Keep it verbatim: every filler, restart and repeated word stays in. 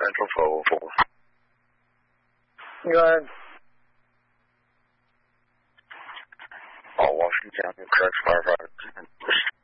Central twelve oh four. Go ahead. All Washington County Correctional Firefighter